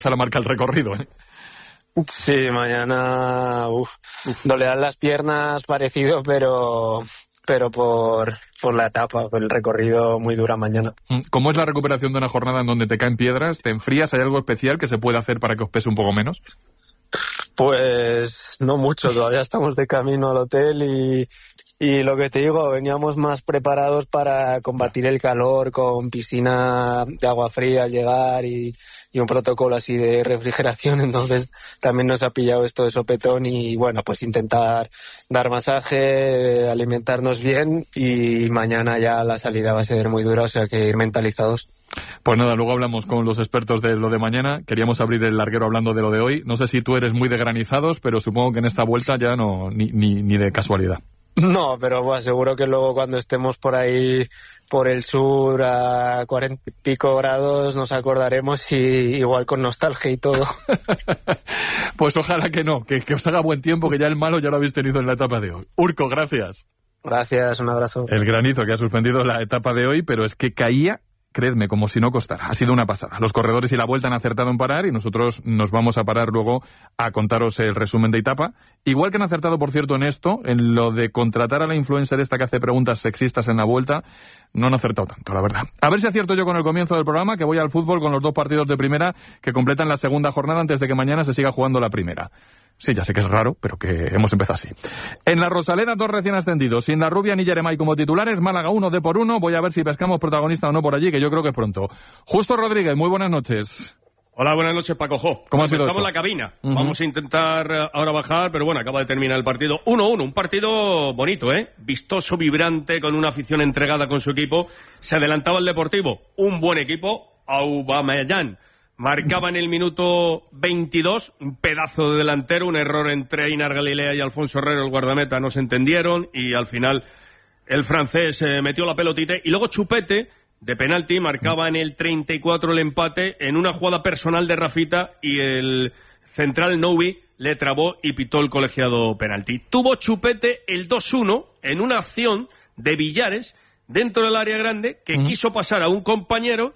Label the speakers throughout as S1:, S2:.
S1: se la marca el recorrido, ¿eh?
S2: Sí, mañana dolerán las piernas parecido, pero por la etapa, por el recorrido muy dura mañana.
S1: ¿Cómo es la recuperación de una jornada en donde te caen piedras? ¿Te enfrías? ¿Hay algo especial que se puede hacer para que os pese un poco menos?
S2: Pues no mucho, todavía estamos de camino al hotel y lo que te digo, veníamos más preparados para combatir el calor con piscina de agua fría al llegar y un protocolo así de refrigeración, entonces también nos ha pillado esto de sopetón y bueno, pues intentar dar masaje, alimentarnos bien y mañana ya la salida va a ser muy dura, o sea que ir mentalizados.
S1: Pues nada, luego hablamos con los expertos de lo de mañana. Queríamos abrir el larguero hablando de lo de hoy. No sé si tú eres muy de granizados, pero supongo que en esta vuelta ya no ni de casualidad.
S2: No, pero bueno, seguro que luego cuando estemos por ahí, por el sur, a 40 y pico grados, nos acordaremos y igual con nostalgia y todo.
S1: Pues ojalá que no, que os haga buen tiempo, que ya el malo ya lo habéis tenido en la etapa de hoy. Urco, gracias.
S2: Gracias, un abrazo.
S1: El granizo que ha suspendido la etapa de hoy, pero es que caía, creedme, como si no costara. Ha sido una pasada. Los corredores y la vuelta han acertado en parar y nosotros nos vamos a parar luego a contaros el resumen de etapa. Igual que han acertado, por cierto, en esto, en lo de contratar a la influencer esta que hace preguntas sexistas en la vuelta, no han acertado tanto, la verdad. A ver si acierto yo con el comienzo del programa, que voy al fútbol con los 2 partidos de primera que completan la segunda jornada antes de que mañana se siga jugando la primera. Sí, ya sé que es raro, pero que hemos empezado así. En la Rosaleda, 2 recién ascendidos. Sin la Rubia ni Yeremay como titulares, Málaga 1 de por 1. Voy a ver si pescamos protagonista o no por allí, que yo creo que es pronto. Justo Rodríguez, muy buenas noches.
S3: Hola, buenas noches, Paco Jo.
S1: ¿Cómo ha sido
S3: Estamos
S1: eso?
S3: en la cabina. Vamos a intentar ahora bajar, pero bueno, acaba de terminar el partido. 1-1, un partido bonito, ¿eh? Vistoso, vibrante, con una afición entregada con su equipo. Se adelantaba el Deportivo. Un buen equipo, Aubameyang. Marcaba en el minuto 22, un pedazo de delantero, un error entre Einar Galilea y Alfonso Herrero, el guardameta, no se entendieron y al final el francés metió la pelotita y luego Chupete, de penalti, marcaba en el 34 el empate en una jugada personal de Rafita y el central Novi le trabó y pitó el colegiado penalti. Tuvo Chupete el 2-1 en una acción de Villares dentro del área grande que quiso pasar a un compañero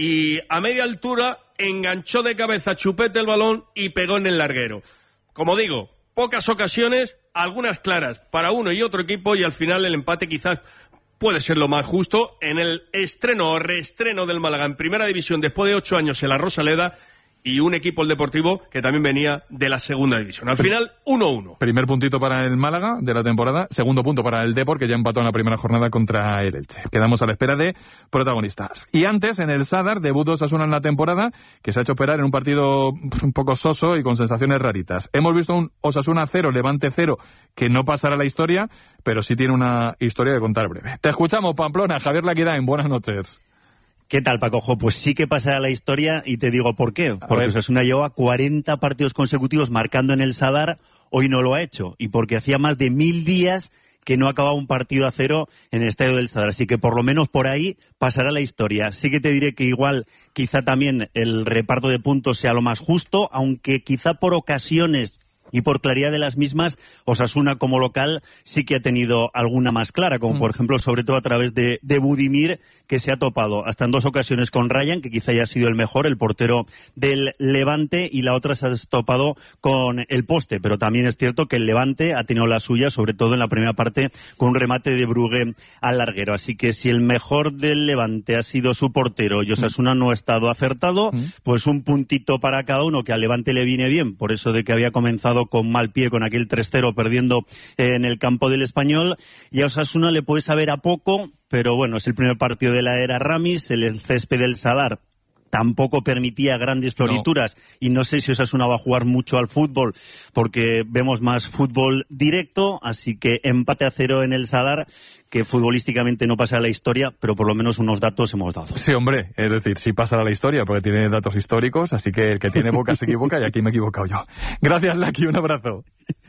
S3: y a media altura enganchó de cabeza Chupete el balón y pegó en el larguero. Como digo, pocas ocasiones, algunas claras para uno y otro equipo y al final el empate quizás puede ser lo más justo en el estreno o reestreno del Málaga en Primera División después de 8 años en la Rosaleda y un equipo, el Deportivo, que también venía de la Segunda División. Al final, 1-1.
S1: Primer puntito para el Málaga de la temporada, segundo punto para el Depor, que ya empató en la primera jornada contra el Elche. Quedamos a la espera de protagonistas. Y antes, en el Sadar, debut de Osasuna en la temporada, que se ha hecho esperar en un partido un poco soso y con sensaciones raritas. Hemos visto un Osasuna 0, Levante 0, que no pasará a la historia, pero sí tiene una historia de contar breve. Te escuchamos, Pamplona. Javier Laquidain, buenas noches.
S4: ¿Qué tal, Paco Jo? Pues sí que pasará la historia y te digo por qué. Porque Osasuna lleva 40 partidos consecutivos marcando en el Sadar, hoy no lo ha hecho. Y porque hacía más de 1000 días que no acababa un partido a 0 en el estadio del Sadar. Así que por lo menos por ahí pasará la historia. Sí que te diré que igual quizá también el reparto de puntos sea lo más justo, aunque quizá por ocasiones y por claridad de las mismas, Osasuna como local sí que ha tenido alguna más clara, como por ejemplo, sobre todo a través de Budimir, que se ha topado hasta en 2 ocasiones con Ryan, que quizá haya sido el mejor, el portero del Levante, y la otra se ha topado con el poste, pero también es cierto que el Levante ha tenido la suya, sobre todo en la primera parte, con un remate de Brugge al larguero. Así que si el mejor del Levante ha sido su portero y Osasuna no ha estado acertado, pues un puntito para cada uno, que al Levante le viene bien, por eso de que había comenzado con mal pie con aquel 3-0 perdiendo en el campo del Español, y a Osasuna le puede saber a poco, pero bueno, es el primer partido de la era Ramis, el césped del Sadar tampoco permitía grandes florituras y no sé si Osasuna va a jugar mucho al fútbol porque vemos más fútbol directo, así que empate a 0 en el Sadar, que futbolísticamente no pasa a la historia, pero por lo menos unos datos hemos dado.
S1: Sí, hombre, es decir, sí pasará a la historia porque tiene datos históricos, así que el que tiene boca se equivoca y aquí me he equivocado yo. Gracias, Laki, un abrazo.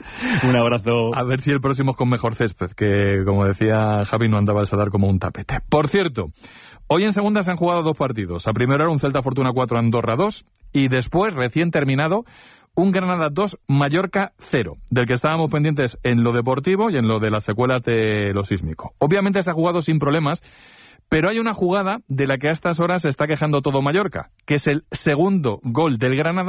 S4: Un abrazo.
S1: A ver si el próximo es con mejor césped, que como decía Javi, no andaba el Sadar como un tapete. Por cierto, hoy en segunda se han jugado 2 partidos. A primera hora un Celta Fortuna 4, Andorra 2 y después, recién terminado, un Granada 2, Mallorca 0, del que estábamos pendientes en lo deportivo y en lo de las secuelas de lo sísmico. Obviamente se ha jugado sin problemas, Pero hay una jugada de la que a estas horas se está quejando todo Mallorca, que es el segundo gol del Granada